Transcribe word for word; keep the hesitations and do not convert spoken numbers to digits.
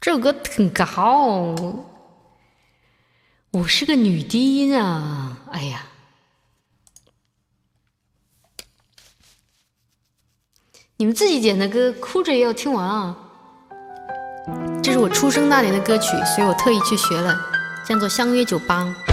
这首歌很高，我是个女低音啊！哎呀，你们自己点的歌，哭着也要听完啊！这是我出生那年的歌曲，所以我特意去学了，叫做《相约九八》。